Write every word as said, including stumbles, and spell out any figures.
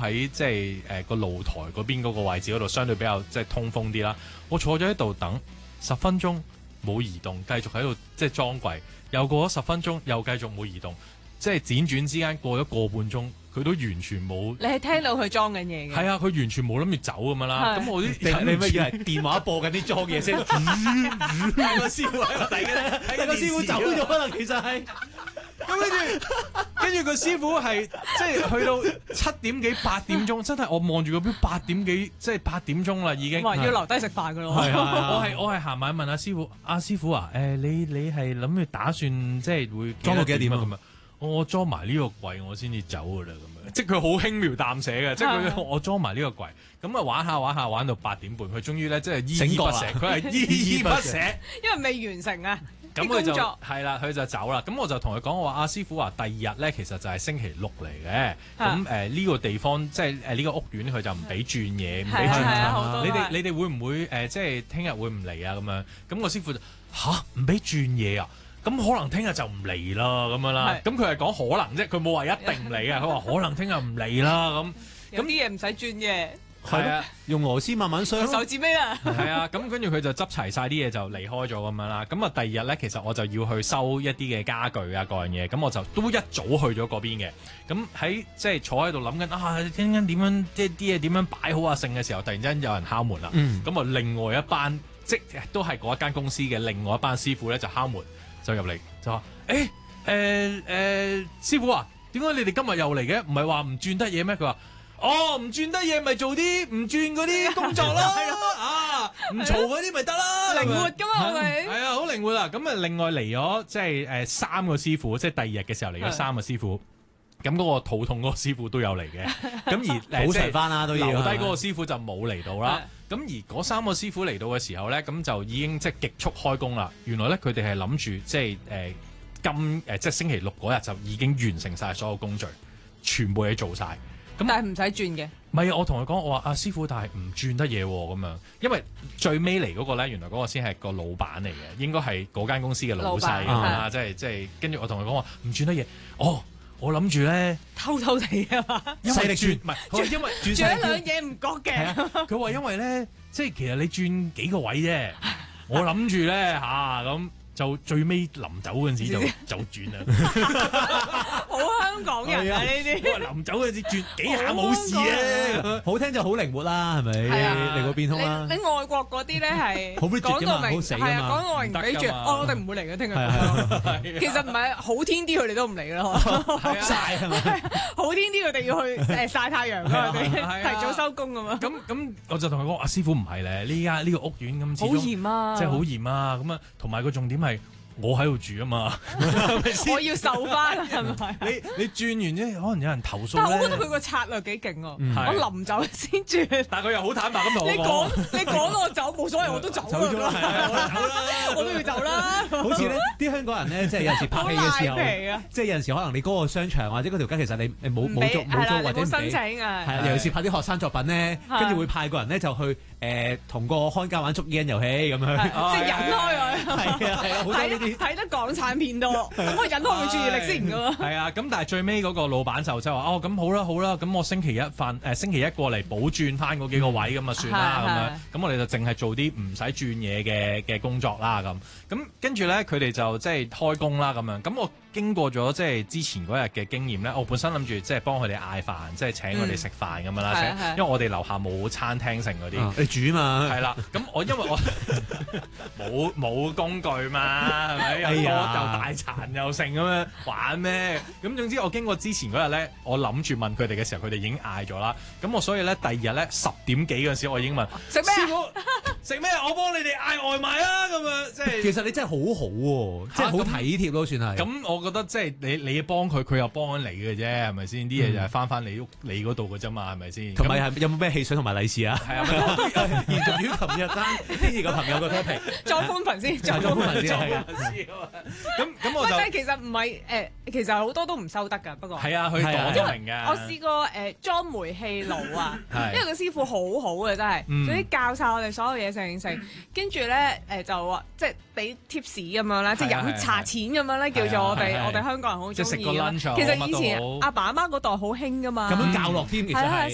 喺即係誒個露台嗰邊嗰個位置嗰度，相對比較即係通風啲啦。我坐咗喺度等十分鐘冇移動，繼續喺度即係裝櫃，又過咗十分鐘又繼續冇移動，即係輾轉之間過咗個半鐘。佢都完全冇， 你係聽到佢裝緊嘢嘅？係啊，佢完全冇諗住走咁樣啦。咁我啲你乜嘢係電話播緊啲裝嘢聲？個師傅喺度睇緊，係個師傅走咗啦。其實係咁跟住，跟住個師傅係即係去到七點幾八點鐘，真係我望住個表八點幾，即係八點鐘啦已經。 哇！要留低食飯㗎咯。 係啊，我係我係行埋問阿師傅，阿師傅啊，誒你你係諗住打算即係會裝到幾多點啊？ 咁啊？我裝埋呢個櫃，我先至走噶啦咁樣，即係佢好輕描淡寫嘅，即係佢我裝埋呢個櫃，咁啊玩下玩下玩到八點半，佢終於咧即係依依不捨，佢係依依不捨， 因為未完成啊。 咁佢就係啦，佢就走啦。咁我就同佢講，我話阿師傅話第二日咧，其實就係星期六嚟嘅。咁誒呢個地方即係誒呢個屋苑，佢就唔俾轉嘢，唔俾轉嘢。你哋你哋會唔會誒即係聽日會唔嚟啊？咁樣咁個師傅就吓唔俾轉嘢啊？咁可能聽日就唔嚟啦，咁樣啦。咁佢係講可能啫，佢冇話一定唔嚟啊。佢話可能聽日唔嚟啦。咁有啲嘢唔使轉嘅。 係啊， 用螺絲慢慢鑲手指尾啦。 係啊，咁跟住佢就執齊晒啲嘢就離開咗咁樣啦。咁啊，第二日咧，其實我就要去收一啲嘅家具啊，各樣嘢。咁我就都一早去咗嗰邊嘅。咁喺即係坐喺度諗緊啊，陣間點樣即係啲嘢點樣擺好啊剩嘅時候，突然間有人敲門啦。咁啊、嗯，另外一班即都係嗰一間公司嘅另外一班師傅咧就敲門。就入嚟就話誒誒誒師傅啊，點解你哋今日又嚟嘅？唔係話唔轉得嘢咩？佢話哦，唔轉得嘢咪做啲唔轉嗰啲工作咯，啊唔嘈嗰啲咪得啦， 靈活噶嘛我哋係啊，好靈活啊！咁啊，另外嚟咗即係誒三個師傅，即係第二日嘅時候嚟咗三個師傅。咁嗰個肚痛嗰個師傅都有嚟嘅，咁而補償翻啦都要。 留低嗰個師傅就冇嚟到啦。咁而嗰三個師傅嚟到嘅時候咧，咁就已經即係極速開工啦。原來咧佢哋係諗住即係誒今誒即係星期六嗰日就已經完成晒所有工序，全部嘢做晒。咁但係唔使轉嘅。 唔係啊！我同佢講，我話阿師傅，但係唔轉得嘢喎咁樣，因為最尾嚟嗰個咧，原來嗰個先係個老闆嚟嘅，應該係嗰間公司嘅老細啊，即係即係跟住我同佢講話唔轉得嘢，哦。我諗住咧， 偷偷地啊嘛， 細力轉，唔係，佢話因為轉咗兩嘢唔覺嘅。 佢話因為咧，即係其實你轉幾個位啫，我諗住咧吓咁。就最尾臨走嗰陣時就就轉啦， 好香港人啊呢啲。 臨走嗰陣時轉幾下冇事啊， 好聽就好靈活啦，係咪？嚟個變通啦。 你外國嗰啲咧係好 rigid 㗎嘛，好死㗎嘛。 係啊，講到明唔俾轉，哦，我哋唔會嚟嘅，聽日。其實唔係好天啲，佢哋都唔嚟嘅咯。 曬係咪？ 好天啲，佢哋要去誒曬太陽㗎，佢哋提早收工咁啊。 咁咁，我就同佢講：阿師傅唔係咧，呢間呢個屋苑咁， 好嚴啊， 即係好嚴啊。咁啊，同埋個重點係。我喺度住啊嘛， 我要受翻係咪？ 你你轉完啫，可能有人投訴。 但係我覺得佢個策略幾勁喎，我臨走先轉。 但係佢又好坦白咁同我講。 你講你講我走冇所謂，我都走啦。走啦，我都要走啦。 好似咧，啲香港人咧，即係有陣時拍戲嘅時候，即係有陣時可能你嗰個商場或者嗰條街其實你你冇冇租冇租或者唔申請啊。 係啊，尤其是拍啲學生作品咧，跟住會派個人咧就去誒同個看更玩捉煙遊戲咁樣， 即係引開佢。 係啊係啊，好多呢啲。 睇得港產片多，咁我引開佢注意力先噶嘛。 係啊，咁但係最尾嗰個老闆就即係話哦，咁好啦好啦，咁我星期一翻誒、呃、星期一過嚟補轉翻嗰幾個位咁啊算啦咁樣，咁我哋就淨係做啲唔使轉嘢嘅嘅工作啦咁。咁跟住咧，佢哋就即係開工啦咁樣。咁我經過咗即係之前嗰日嘅經驗咧，我本身諗住即係幫佢哋嗌飯，即係請佢哋食飯咁樣啦。嗯、因為我哋樓下冇餐廳剩嗰啲， 啊、你煮嘛。 係啦，咁我因為我冇冇工具嘛，係咪？又又大殘又剩咁樣玩咩？咁總之我經過之前嗰日咧，我諗住問佢哋嘅時候，佢哋已經嗌咗啦。咁我所以咧第二日咧十點幾嗰陣時，我已經問食咩？ 師傅食咩？我幫你哋嗌外賣啊！咁樣即係。 其實你真係好好喎，即係好體貼咯，算係。 咁我覺得即係你你幫佢，佢又幫緊你嘅啫，係咪先？啲嘢就係翻翻你屋你嗰度嘅啫嘛，係咪先？ 同埋係有冇咩汽水同埋利是啊？係啊，延續於琴日單天意個朋友個 topic， 裝寬頻先，裝寬頻先係啊。 咁咁我就其實唔係誒，其實好多都唔收得㗎，不過係啊，佢講都明㗎。 我試過誒裝煤氣爐啊，因為個師傅好好嘅真係，總之教晒我哋所有嘢成成，跟住咧誒就話即係俾 tips 咁樣啦，即係飲茶錢咁樣咧，叫做我哋我哋香港人好中意。其實以前阿爸阿媽嗰代好興㗎嘛， 咁樣教落添，其實係